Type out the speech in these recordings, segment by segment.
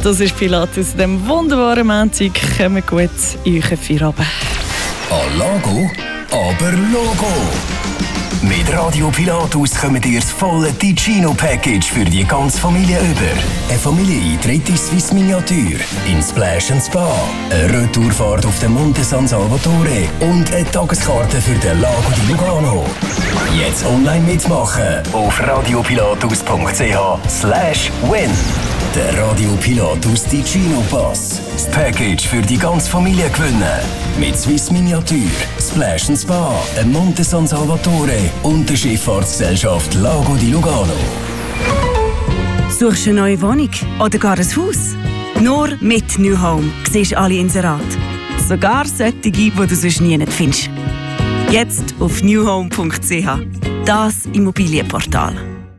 Das ist Pilatus in diesem wunderbaren Montag. Kommt gut in euren Feierabend. An Lago, aber Logo. Mit Radio Pilatus kommt ihr das volle Ticino-Package für die ganze Familie über. Eine Familieneintritt in Swiss Miniatur, in Splash & Spa, eine Retourfahrt auf den Monte San Salvatore und eine Tageskarte für den Lago di Lugano. Jetzt online mitmachen auf radiopilatus.ch/win. Der Radio Pilatus Ticino Pass. Das Package für die ganze Familie gewinnen. Mit Swiss Miniatur, Splash & Spa, einem Monte San Salvatore und der Schifffahrtsgesellschaft Lago di Lugano. Suchst du eine neue Wohnung oder gar ein Haus? Nur mit New Home siehst du alle Inserate. Sogar solche, die du sonst nie findest. Jetzt auf newhome.ch. Das Immobilienportal.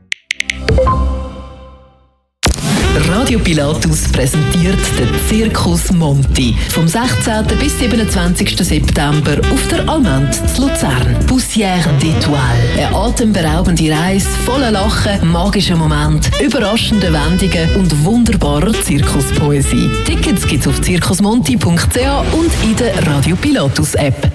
Radio Pilatus präsentiert den Zirkus Monti. Vom 16. bis 27. September auf der Almend zu Luzern. Poussière d'Étoiles. Eine atemberaubende Reise voller Lachen, magischen Momente, überraschende Wendungen und wunderbarer Zirkuspoesie. Tickets gibt's auf zirkusmonti.ch und in der Radio Pilatus App.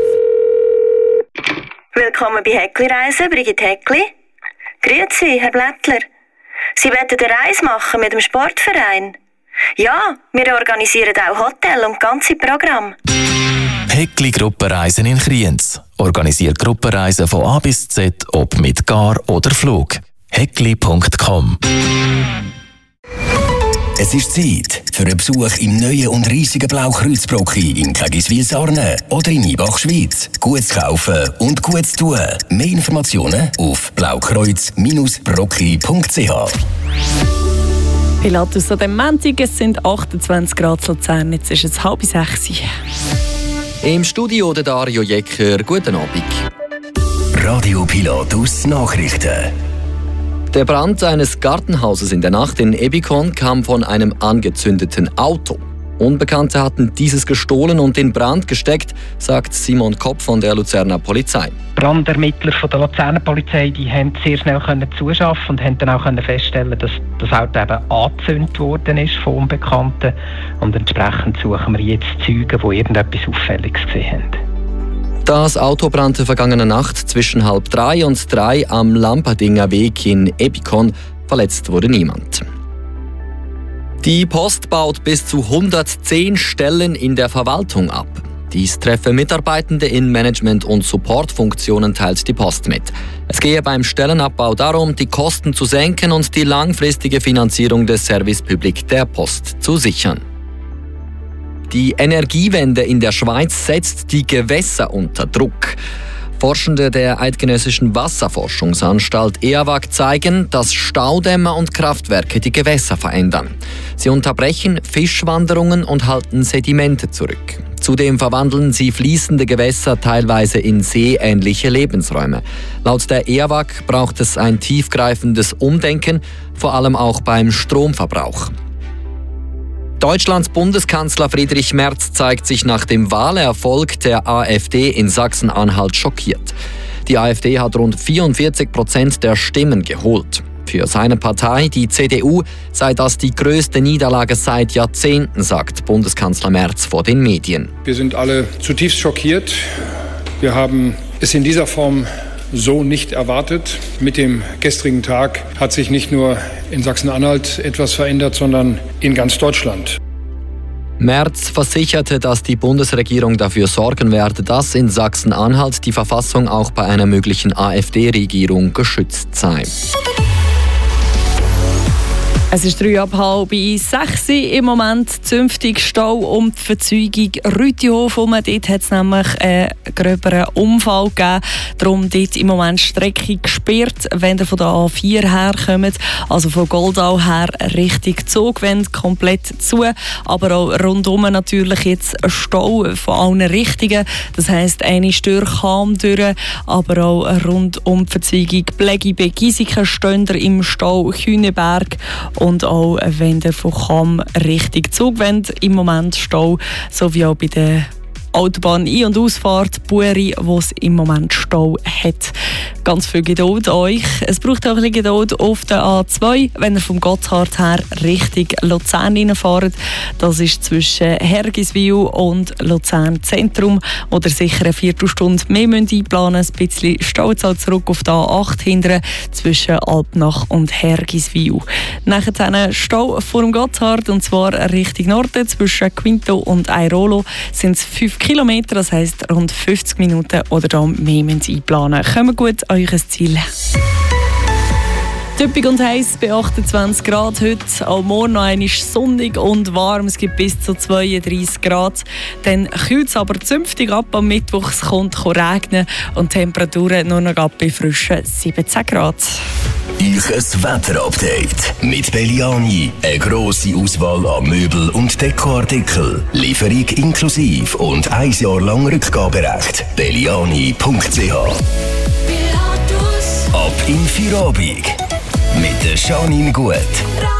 Willkommen bei Häckli Reisen, Brigitte Häckli. Grüezi, Herr Blättler. Sie wollen eine Reise machen mit dem Sportverein? Ja, wir organisieren auch Hotel und ganze Programm. Häckli Gruppenreisen in Kriens. Organisiert Gruppenreisen von A bis Z, ob mit Gar oder Flug. Häckli.com. Es ist Zeit für einen Besuch im neuen und riesigen Blaukreuzbrocki in Kägiswil-Sarne oder in Ibach, Schweiz. Gut zu kaufen und gut zu tun. Mehr Informationen auf blaukreuz-brocki.ch. Pilatus an dem Montag, es sind 28 Grad Luzern, jetzt ist es 5:30. Im Studio der Dario Jecker, guten Abend. Radio Pilatus Nachrichten. Der Brand eines Gartenhauses in der Nacht in Ebikon kam von einem angezündeten Auto. Unbekannte hatten dieses gestohlen und in Brand gesteckt, sagt Simon Kopp von der Luzerner Polizei. Brandermittler von der Luzerner Polizei die haben sehr schnell zuschaffen und haben dann auch feststellen, dass das Auto eben angezündet worden ist von Unbekannten. Und entsprechend suchen wir jetzt Zeugen, die irgendetwas Auffälliges gesehen haben. Das Auto brannte vergangene Nacht zwischen 2:30 und 3 am Lamperdinger Weg in Ebikon. Verletzt wurde niemand. Die Post baut bis zu 110 Stellen in der Verwaltung ab. Dies treffe Mitarbeitende in Management- und Supportfunktionen, teilt die Post mit. Es gehe beim Stellenabbau darum, die Kosten zu senken und die langfristige Finanzierung des Service Public der Post zu sichern. Die Energiewende in der Schweiz setzt die Gewässer unter Druck. Forschende der Eidgenössischen Wasserforschungsanstalt EAWAG zeigen, dass Staudämme und Kraftwerke die Gewässer verändern. Sie unterbrechen Fischwanderungen und halten Sedimente zurück. Zudem verwandeln sie fließende Gewässer teilweise in seeähnliche Lebensräume. Laut der EAWAG braucht es ein tiefgreifendes Umdenken, vor allem auch beim Stromverbrauch. Deutschlands Bundeskanzler Friedrich Merz zeigt sich nach dem Wahlerfolg der AfD in Sachsen-Anhalt schockiert. Die AfD hat rund 44% der Stimmen geholt. Für seine Partei, die CDU, sei das die größte Niederlage seit Jahrzehnten, sagt Bundeskanzler Merz vor den Medien. Wir sind alle zutiefst schockiert. Wir haben es in dieser Form so nicht erwartet. Mit dem gestrigen Tag hat sich nicht nur in Sachsen-Anhalt etwas verändert, sondern in ganz Deutschland. Merz versicherte, dass die Bundesregierung dafür sorgen werde, dass in Sachsen-Anhalt die Verfassung auch bei einer möglichen AfD-Regierung geschützt sei. Es ist 5:30 im Moment. Zünftig Stau um die Verzeugung Rütihof herum. Dort hat es nämlich einen gröberen Unfall gegeben. Darum dort im Moment Strecke gesperrt, wenn ihr von der A4 herkommt. Also von Goldau her Richtung Zugwend komplett zu. Aber auch rundum natürlich jetzt ein Stau von allen Richtungen. Das heisst, eine Störkam durch, aber auch rund um die Verzeugung Pflege Giesiken stehen im Stau Kühneberg. Und auch wenn ihr von Cham Richtung Zugwend im Moment Stau, sowie auch bei der Autobahn Ein- und Ausfahrt Buri, wo es im Moment Stau hat. Ganz viel Geduld an euch. Es braucht auch ein bisschen Geduld auf der A2, wenn ihr vom Gotthard her Richtung Luzern reinfahrt. Das ist zwischen Hergiswil und Luzern Zentrum, wo ihr sicher eine Viertelstunde mehr einplanen müsst. Ein bisschen Stauzahl zurück auf der A8 hinten zwischen Alpnach und Hergiswil. Nachher Stau vor dem Gotthard, und zwar Richtung Norden zwischen Quinto und Airolo sind es 5 Kilometer, das heisst rund 50 Minuten oder dann mehr einplanen. Kommt gut an euer Ziel. Typisch und heiß bei 28 Grad heute. Auch morgen noch einmal sonnig und warm. Es gibt bis zu 32 Grad. Dann kühlt es aber zünftig ab. Am Mittwoch kommt regnen und die Temperaturen nur noch bei frischen 17 Grad. Euch ein Wetterupdate mit Belliani. Eine grosse Auswahl an Möbel- und Dekoartikeln. Lieferung inklusive und 1 Jahr lang Rückgaberecht. Belliani.ch. Ab in Feierabend mit der Janine Gut.